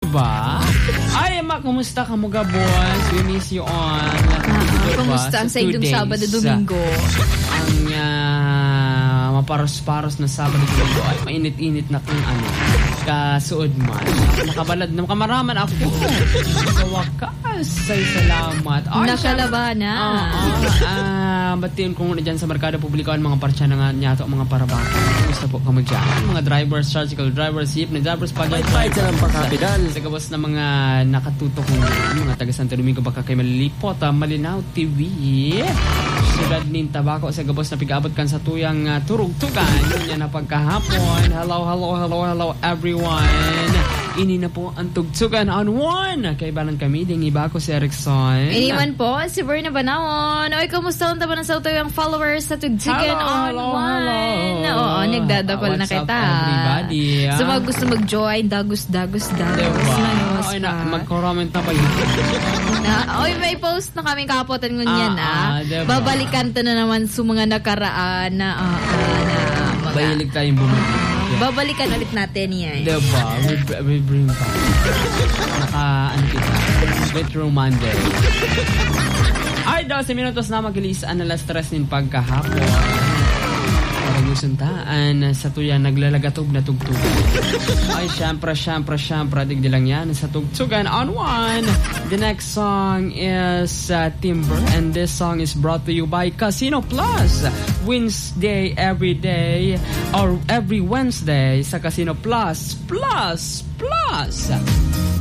ba? Ay, ma, kumusta ka mo gabons? We miss you on. Kumusta ang sa idong Sabado, Domingo? Ang maparos-paros na Sabado, Domingo. Ay, mainit-init na kung kasuod man. Nakabalad na makamaraman ako. Sa wakas. Ay, salamat. Ay, Nakalabana. Batiin ko muna dyan sa Merkado Publiko ang mga partsya na nga niya ito ang mga parabaka. Kumusta po kamo dyan? Mga drivers, tricycle drivers, jeep na drivers, pag-drive sa pagkapital. Sa gabos na mga nakatutok ng mga taga Santo Domingo baka kay malilipot Malinaw TV. Siyudad nin Tabako sa gabos na pig-abot kan sa tuyang turug-tugan. Yun na pagkahapon. Hello everyone. Ini na po ang tugtugan on one. Kaibanan kami, dingi ba ako si Erickson? Iniman po, si Berna Banaon. Oy, kumusta ang taban sa tuyang followers sa tugtugan on one? Oo, nagdadakol na kita. Everybody. So, mga gusto mag-join, dagos. Oy, mag-comment na pa yun. Oy, may post na kami kapotan ngunyan diba? Babalikan to na naman sa mga nakaraan na Bahilig tayong bumalik. Babalikan ulit natin yan. Diba? We bring back. Kita. Retro Monday. Ay, 12 minutos na magilis ang alas 3 nin pagkahapon. Gusuntaan sa tuyan naglalagatob na tugtugan. Ay, syempre, digdi lang yan sa tugtugan on one. The next song is Timber, and this song is brought to you by Casino Plus. Wednesday every day or every Wednesday sa Casino Plus.